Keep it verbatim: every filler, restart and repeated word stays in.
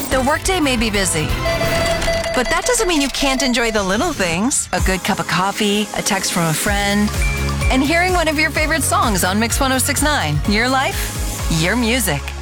The workday may be busy, but that doesn't mean you can't enjoy the little things. A good cup of coffee, a text from a friend, and hearing one of your favorite songs on Mix one oh six point nine. Your life, your music.